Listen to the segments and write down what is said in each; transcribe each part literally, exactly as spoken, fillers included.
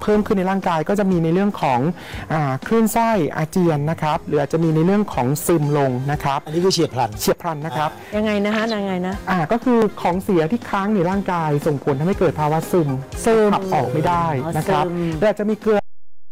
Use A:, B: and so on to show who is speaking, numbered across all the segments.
A: พิ่มขึ้นในร่างกายก็จะมีในเรื่องของอ่าคลื่นไส้อาเจียนนะครับหรืออาจจะมีในเรื่องของซึมลงนะครับ
B: อันนี้คือเฉียบพลัน
A: เฉียบพลันนะครับ
C: ยังไงนะฮะยังไงนะ
A: อ่าก็คือของเสียที่ค้างในร่างกายส่งผลทำให้เกิดภาวะซึมซึมขับออกไม่ได้นะครับและอาจจะมีเกลือ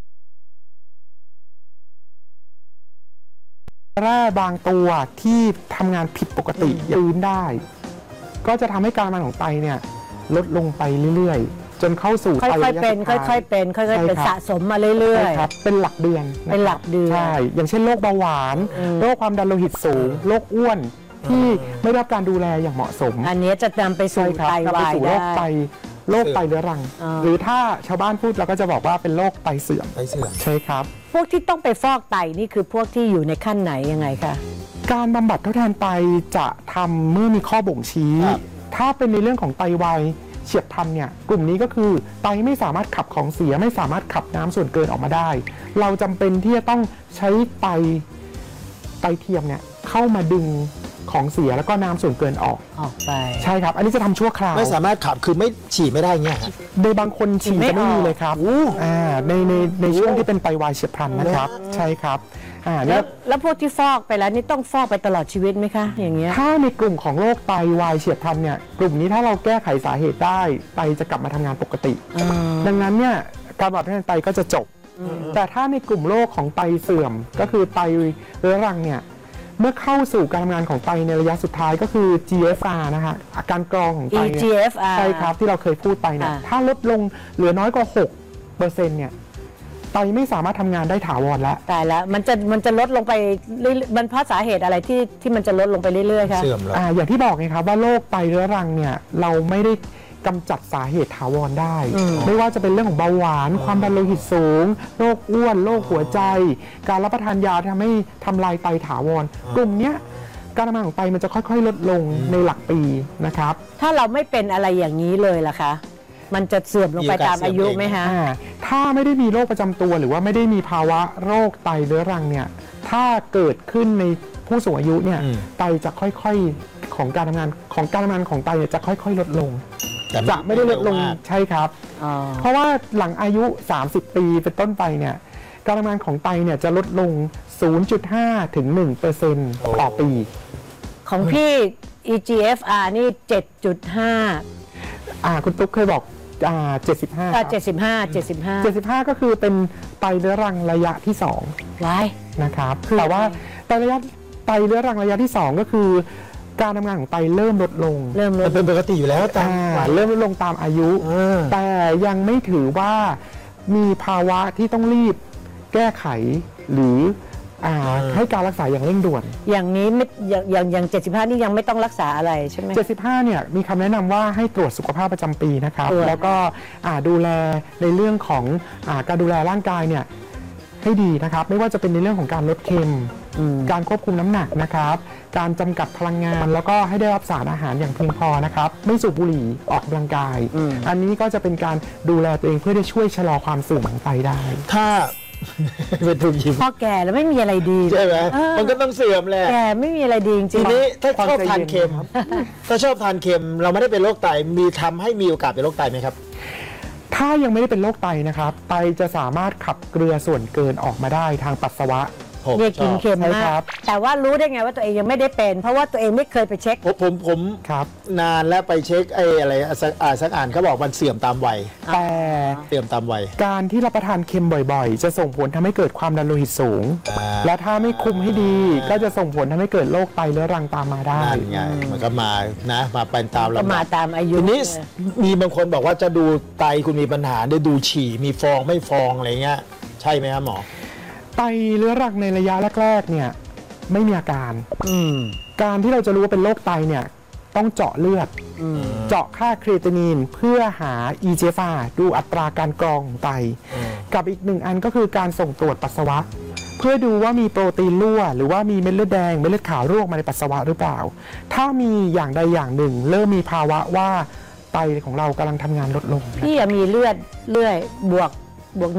A: แร่บางตัวที่ทำงานผิดปกติยืนได้ก็จะทำให้การทำงานของไตเนี่ยลดลงไปเรื่อยๆจนเข้าสู่
C: ค่อยๆเป็นค่อยๆเป็นค่อยๆเป็นสะสมมาเรื่อย
A: ๆเป็นหลักเดือน
C: เป็นหลักเดือน
A: ใช่อย่างเช่นโรคเบาหวานโรคความดันโลหิตสูงโรคอ้วนที่ไม่ได้รับการดูแลอย่างเหมาะสม
C: อันนี้จะนำไปสู่ไตวายได้
A: โรคไตโรคไตเรื้อรังหรือถ้าชาวบ้านพูดเราก็จะบอกว่าเป็นโรคไตเสื่อม
B: ไตเสื่อม
A: ใช่ครับ
C: พวกที่ต้องไปฟอกไตนี่คือพวกที่อยู่ในขั้นไหนยังไงคะ
A: การบำบัดทดแทนไตจะทำเมื่อมีข้อบ่งชี้ถ้าเป็นในเรื่องของไตวายเฉียบพลันเนี่ยกลุ่มนี้ก็คือไตไม่สามารถขับของเสียไม่สามารถขับน้ำส่วนเกินออกมาได้เราจำเป็นที่จะต้องใช้ไตไตเทียมเนี่ยเข้ามาดึงของเสียแล้วก็น้ำส่วนเกินออก
C: ออกไป
A: ใช่ครับอันนี้จะทำชั่วคราว
B: ไม่สามารถขับคือไม่ฉี่ไม่ได้เงี้ย
A: โดยบางคนฉี่จะไม่มีเลยครับอ่าในในในช่วงที่เป็นไตวายเฉียบพลันนะครับใช่ครับอ่า
C: แล้วแล้วพวกที่ฟอกไปแล้วนี่ต้องฟอกไปตลอดชีวิตไหมคะอย่างเงี้ย
A: ถ้าในกลุ่มของโรคไตวายเฉียบพลันเนี่ยกลุ่มนี้ถ้าเราแก้ไขสาเหตุได้ไตจะกลับมาทำงานปกติดังนั้นเนี่ยการบำบัดทดแทนไตก็จะจบแต่ถ้าในกลุ่มโรคของไตเสื่อมก็คือไตเรื้อรังเนี่ยเมื่อเข้าสู่การทำงานของไตในระยะสุดท้ายก็คือ จี เอฟ อาร์ นะฮะอาการกรองของไตเนี่ย
C: อี จี เอฟ อาร์
A: ใช่ครับที่เราเคยพูดไปเนี่ยถ้าลดลงเหลือน้อยกว่า หกเปอร์เซ็นต์ เนี่ยไตไม่สามารถทำงานได้ถาวรแล้ว
C: ตายแล้วมันจะมันจะลดลงไปมันเพราะสาเหตุอะไรที่ที่มันจะลดลงไปเรื่อยๆคะ
B: เสื่อมแล้ว
A: อ่าอย่างที่บอกไงครับว่าโรคไตเรื้อรังเนี่ยเราไม่ได้กำจัดสาเหตุถาวรได้ไม่ว่าจะเป็นเรื่องของเบาหวานความดันโลหิตสูงโรคอ้วนโรคหัวใจการรับประทานยาทำให้ทำลายไตถาวรกลุ่มเนี้ยการทำงานของไตมันจะค่อยๆลดลงในหลักปีนะครับ
C: ถ้าเราไม่เป็นอะไรอย่างนี้เลยล่ะคะมันจะเสื่อมลงไปตามอายุไหมฮะ
A: ถ้าไม่ได้มีโรคประจำตัวหรือว่าไม่ได้มีภาวะโรคไตเรื้อรังเนี่ยถ้าเกิดขึ้นในผู้สูงอายุเนี่ยไตจะค่อยๆของการทำงานของการทำงานของไตเนี่ยจะค่อยๆลดลงจะไม่ได้ลดลงใช่ครับเพราะว่าหลังอายุสามสิบปีเป็นต้นไปเนี่ยการทำงานของไตเนี่ยจะลดลง ศูนย์จุดห้า ถึง หนึ่งเปอร์เซ็นต์ ต่อปี
C: ของพี่ อี จี เอฟ อาร์ นี่ เจ็ดจุดห้า
A: อ่าคุณตุ๊กเคยบอกอ่าเจ็ดสิบห้า
C: อ่าเจ็ดสิบห้า เจ็ดสิบห้า
A: เจ็ดสิบห้าก็คือเป็นไตเรื้อรังระยะที่สอง
C: ว้าย
A: นะครับแต่ว่าไตระยะไตเรื้อรังระยะที่สองก็คือการทำงานของไตเริ่มลดลง
C: เริ่มลด
B: เป็นปกติอยู่แล้ว
A: แต่เริ่มลดลงตามอายุแต่ยังไม่ถือว่ามีภาวะที่ต้องรีบแก้ไขหรือให้การรักษาอย่างเร่งด่วน
C: อย่างนี้ไม่อย่างอย่างอย่างเจ็ดสิบห้านี่ยังไม่ต้องรักษาอะไรใช่ไหม
A: เจ็ดสิบห้าเนี่ยมีคำแนะนำว่าให้ตรวจสุขภาพประจำปีนะครับแล้วก็ดูแลในเรื่องของการดูแลร่างกายเนี่ยให้ดีนะครับไม่ว่าจะเป็นในเรื่องของการลดเค็มการควบคุมน้ำหนักนะครับการจำกัดพลังงานแล้วก็ให้ได้รับสารอาหารอย่างเพียงพอนะครับไม่สูบบุหรี่ออกกำลังกายอันนี้ก็จะเป็นการดูแลตัวเองเพื่อที่ช่วยชะลอความเสื่อมของไตได้
B: ถ้าเป็นทุกยิ้ม
C: พอแก่แล้วไม่มีอะไรดี
B: ใช่ไหมมันก็ต้องเสื่อมแหละ
C: แก่ไม่มีอะไรดีจริง
B: ทีนี้ถ้าชอบทานเค็มถ้าชอบทานเค็มเราไม่ได้เป็นโรคไตมีทำให้มีโอกาสเป็นโรคไตไหมครับ
A: ถ้ายังไม่ได้เป็นโรคไตนะครับไตจะสามารถขับเกลือส่วนเกินออกมาได้ทางปัสสาวะ
C: เรียกกินเค็มมากแต่ว่ารู้ได้ไงว่าตัวเองยังไม่ได้เป็นเพราะว่าตัวเองไม่เคยไปเช็ค
B: ผมผมผมครับนานแล้วไปเช็คไอ้อะไรอ่านสักอ่านเขาบอกมันเสื่อมตามวัย
A: แต่
B: เสื่อมตามวัย
A: การที่รับประทานเค็มบ่อยๆจะส่งผลทำให้เกิดความดันโลหิตสูงและถ้าไม่คุมให้ดีก็จะส่งผลทำให้เกิดโรคไตเรื้อรังตามมาได้
B: นั่นไงมันก็มานะมาเป็นตาม
C: เรามาตามอายุ
B: ทีนี้มีบางคนบอกว่าจะดูไตคุณมีปัญหาได้ดูฉี่มีฟองไม่ฟองอะไรเงี้ยใช่ไหมครับหมอ
A: ไตเรื้อรังในระยะแรกๆเนี่ยไม่มีอาการการที่เราจะรู้ว่าเป็นโรคไตเนี่ยต้องเจาะเลือดเจาะค่าครีเอตินินเพื่อหา อี จี เอฟ อาร์ ดูอัตราการกรองของไตกับอีกหนึ่งอันก็คือการส่งตรวจปัสสาวะเพื่อดูว่ามีโปรตีนรั่วหรือว่ามีเม็ดเลือดแดงเม็ดเลือดขาวรั่วมาในปัสสาวะหรือเปล่าถ้ามีอย่างใดอย่างหนึ่งเริ่มมีภาวะว่าไตของเรากำลังทำงานลดลง
C: พี่มีเลือดเลื่อยบวกบวก